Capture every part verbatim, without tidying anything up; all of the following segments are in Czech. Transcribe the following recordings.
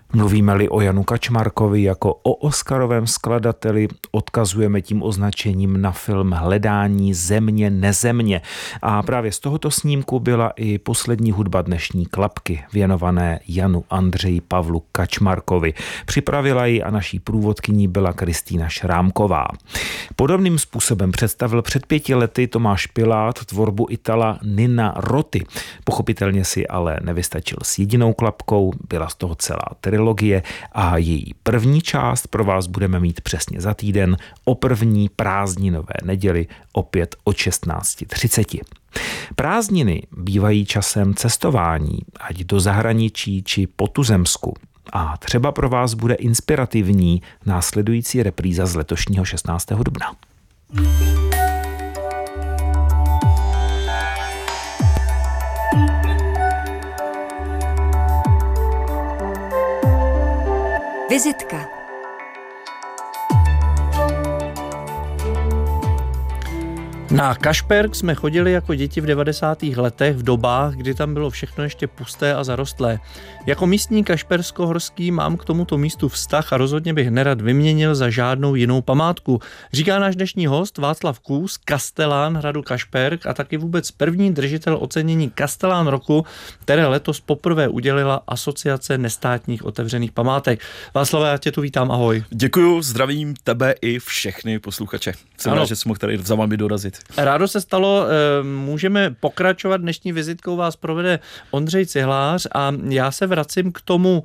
Mluvíme-li o Janu Kačmarkovi jako o oscarovém skladateli, odkazujeme tím označením na film Hledání země nezemě. A právě z tohoto snímku byla i poslední hudba dnešní klapky, věnované Janu Andřeji Pavlu Kačmarkovi. Připravila ji a naší průvodkyní byla Kristýna Šrámková. Podobným způsobem představil před pěti lety Tomáš Pilát tvorbu Itala Nina Roty. Pochopitelně si ale nevystačil s jedinou klapkou, byla z toho celá trilogie a její první část pro vás budeme mít přesně za týden o první prázdninové neděli opět od šestnáct třicet. Prázdniny bývají časem cestování, ať do zahraničí či po tuzemsku. A třeba pro vás bude inspirativní následující repríza z letošního šestnáctého dubna. Vizitka. Na Kašperk jsme chodili jako děti v devadesátých letech v dobách, kdy tam bylo všechno ještě pusté a zarostlé. Jako místní kašpersko-horský mám k tomuto místu vztah a rozhodně bych nerad vyměnil za žádnou jinou památku. Říká náš dnešní host Václav Kůz, kastelán hradu Kašperk a taky vůbec první držitel ocenění Kastelán roku, které letos poprvé udělila Asociace nestátních otevřených památek. Václav, já tě tu vítám, ahoj. Děkuju, zdravím tebe i všechny posluchače. Jsem rád, že jsem mohl tady za vámi dorazit. Rádo se stalo, můžeme pokračovat. Dnešní vizitkou vás provede Ondřej Cihlář a já se vracím k tomu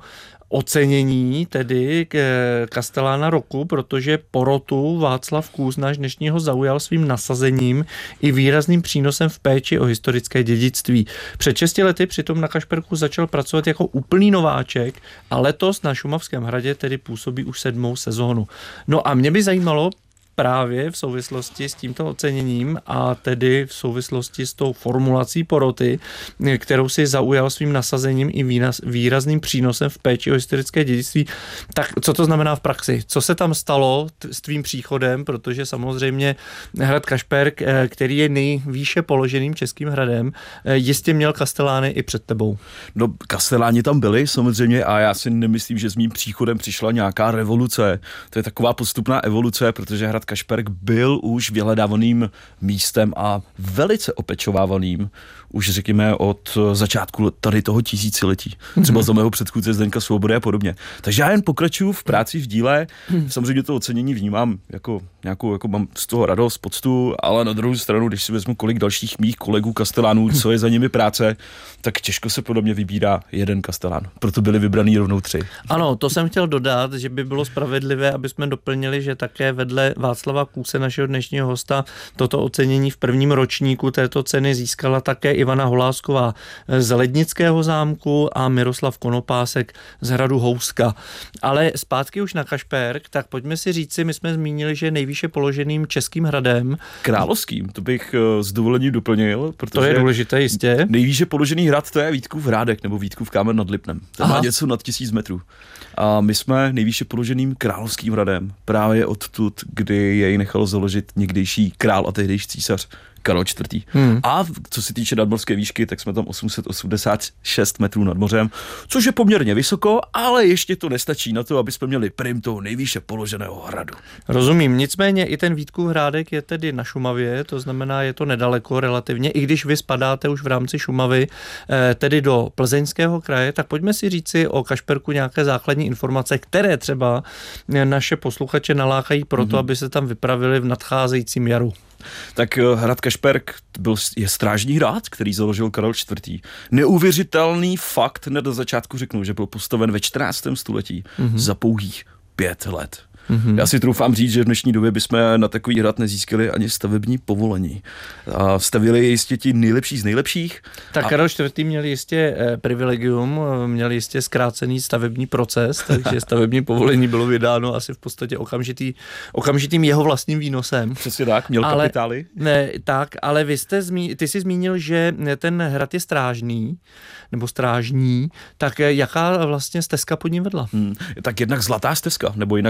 ocenění, tedy k Kastelána roku, protože porotu Václav Kůz, náš dnešního, zaujal svým nasazením i výrazným přínosem v péči o historické dědictví. Před šesti lety přitom na Kašperku začal pracovat jako úplný nováček a letos na Šumavském hradě tedy působí už sedmou sezónu. No a mě by zajímalo, právě v souvislosti s tímto oceněním a tedy v souvislosti s tou formulací poroty, kterou si zaujal svým nasazením i výraz, výrazným přínosem v péči o historické dědictví. Tak co to znamená v praxi? Co se tam stalo t- s tvým příchodem? Protože samozřejmě hrad Kašperk, který je nejvýše položeným českým hradem, jistě měl kastelány i před tebou. No, kasteláni tam byli samozřejmě a já si nemyslím, že s mým příchodem přišla nějaká revoluce. To je taková postupná evoluce, protože hrad Kašperk byl už vyhledávaným místem a velice opečovávaným už řekněme od začátku tady toho tisíciletí. Třeba za mého předchůdce Zdeňka Svobody a podobně. Takže já jen pokračuju v práci, v díle. Samozřejmě to ocenění vnímám jako nějakou, jako mám z toho radost, poctu, ale na druhou stranu, když si vezmu kolik dalších mých kolegů kastelánů, co je za nimi práce, tak těžko se podle mě vybírá jeden kastelán. Proto byli vybraný rovnou tři. Ano, to jsem chtěl dodat, že by bylo spravedlivé, aby jsme doplnili, že také vedle Václava Kůse, našeho dnešního hosta, toto ocenění v prvním ročníku této ceny získala také Ivana Holásková z Lednického zámku a Miroslav Konopásek z hradu Houska. Ale zpátky už na Kašperk, tak pojďme si říci, my jsme zmínili, že nejvýše položeným českým hradem. Královským, to bych s dovolením doplnil, protože to je důležité, jistě. Nejvýše položený hrad, to je Vítkův Hrádek nebo Vítkův Kámen nad Lipnem. To má něco nad tisíc metrů. A my jsme nejvýše položeným královským hradem právě odtud, kdy jej nechal založit někdejší král a tehdejší císař Karel čtvrtý. Hmm. A co se týče nadmořské výšky, tak jsme tam osm set osmdesát šest metrů nad mořem, což je poměrně vysoko, ale ještě to nestačí na to, aby jsme měli prim toho nejvýše položeného hradu. Rozumím, nicméně i ten Vítkův Hrádek je tedy na Šumavě, to znamená, je to nedaleko relativně, i když vy spadáte už v rámci Šumavy, tedy do Plzeňského kraje, tak pojďme si říci o Kašperku nějaké základní informace, které třeba naše posluchače nalákají proto, mm-hmm. aby se tam vypravili v nadcházejícím jaru. Tak hrad Kašperk byl, je strážní hrad, který založil Karel čtvrtý. Neuvěřitelný fakt, hned na začátku řeknu, že byl postaven ve čtrnáctém století mm-hmm. za pouhých pět let. Mm-hmm. Já si troufám říct, že v dnešní době bychom na takový hrad nezískali ani stavební povolení. A stavili jistě ti nejlepší z nejlepších. Tak a... Karel čtvrtý měl jistě eh, privilegium, měl jistě zkrácený stavební proces, takže stavební povolení bylo vydáno asi v podstatě okamžitý, okamžitým jeho vlastním výnosem. Přesně tak, měl ale, kapitály. Ne, tak, ale vy jste zmí, ty jsi zmínil, že ten hrad je strážný, nebo strážní, tak jaká vlastně stezka pod ním vedla? Hmm, tak jednak zlatá stezka, nebo jinak zlatá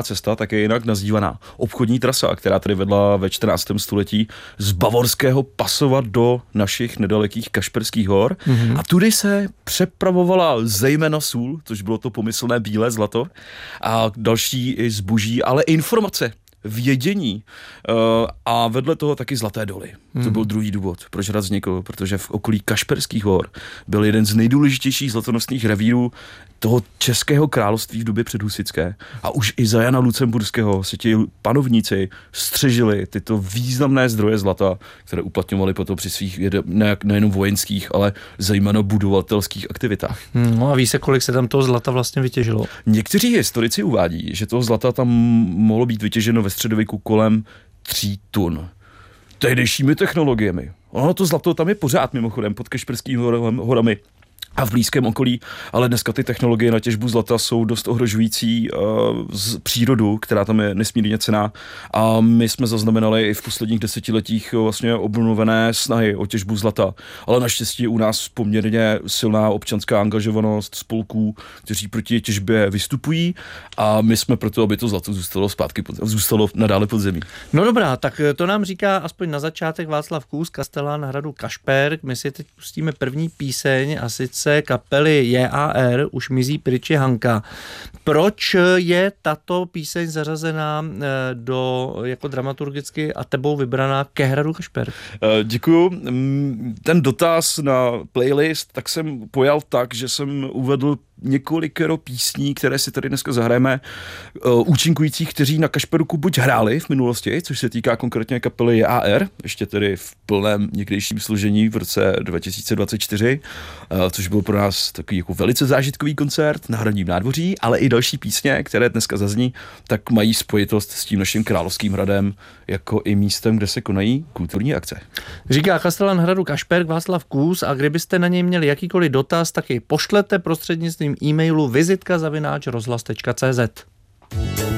cesta, tak je jinak nazývaná obchodní trasa, která tady vedla ve čtrnáctém století z Bavorského Pasova do našich nedalekých Kašperských hor. Mm-hmm. A tudy se přepravovala zejména sůl, což bylo to pomyslné bílé zlato, a další i zboží, ale i informace, vědění uh, a vedle toho taky zlaté doly. Hmm. To byl druhý důvod, proč Hrad vznikl, protože v okolí Kašperských hor byl jeden z nejdůležitějších zlatonosných revírů toho českého království v době předhusitské. A už i za Jana Lucemburského se ti panovníci střežili tyto významné zdroje zlata, které uplatňovali potom při svých ne, nejenom vojenských, ale zejména budovatelských aktivitách. No a ví se, kolik se tam toho zlata vlastně vytěžilo? Někteří historici uvádí, že toho zlata tam mohlo být vytěženo ve středověku kolem tří tun. Tehdejšími technologiemi. Ono to zlato tam je pořád mimochodem pod Kašperskými horami a v blízkém okolí, ale dneska ty technologie na těžbu zlata jsou dost ohrožující uh, z přírodu, která tam je nesmírně cenná, a my jsme zaznamenali i v posledních desetiletích vlastně obnovené snahy o těžbu zlata, ale naštěstí u nás poměrně silná občanská angažovanost spolků, kteří proti těžbě vystupují, a my jsme proto, aby to zlato zůstalo zpátky, pod, zůstalo nadále pod zemí. No dobrá, tak to nám říká aspoň na začátek Václav Kůz, kastelán hradu Kašperk. My si teď pustíme první píseň, a sice kapely J A R, Už mizí pryč je Hanka. Proč je tato píseň zařazená do, jako dramaturgicky a tebou vybraná ke hradu Kašperk? Děkuju. Ten dotaz na playlist tak jsem pojal tak, že jsem uvedl několikero písní, které si tady dneska zahrajeme, účinkujících, kteří na Kašperku buď hráli v minulosti, což se týká konkrétně kapely J A R, ještě tedy v plném někdejším složení v roce dva tisíce dvacet čtyři, což byl pro nás takový jako velice zážitkový koncert na Hradním nádvoří, ale i další písně, které dneska zazní, tak mají spojitost s tím naším královským hradem, jako i místem, kde se konají kulturní akce. Říká kastelán hradu Kašperk Václav Kůz, a kdybyste na něj měli jakýkoliv dotaz, tak jej pošlete prostřednictvím e-mailu vizitka zavináč rozhlas tečka cé zet.